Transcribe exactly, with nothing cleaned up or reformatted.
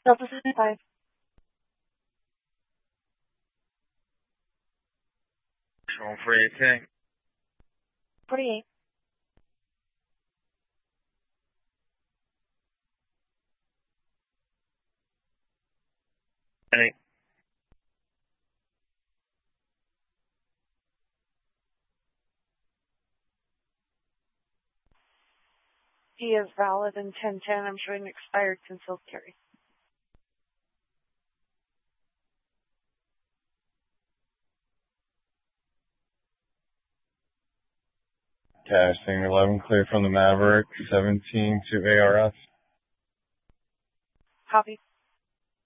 Delta seventy-five. One forty-eight. forty-eight. Hey. He is valid in ten ten. I'm showing expired concealed carry. Casting eleven, clear from the Maverick, seventeen to A R S. Copy.